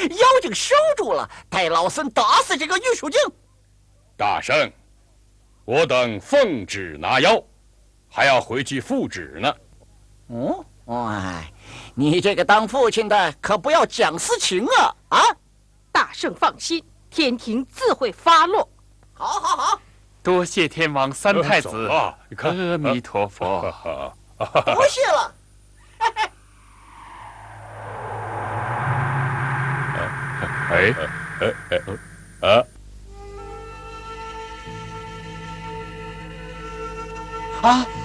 妖精收住了，带老孙打死这个玉树精。 大圣，我等奉旨拿妖，还要回去复旨呢。 哦，哎，你这个当父亲的可不要讲私情啊！啊， 大圣放心，天庭自会发落。 好，好，好， 多谢天王三太子， 阿弥陀佛。 多谢了。啊！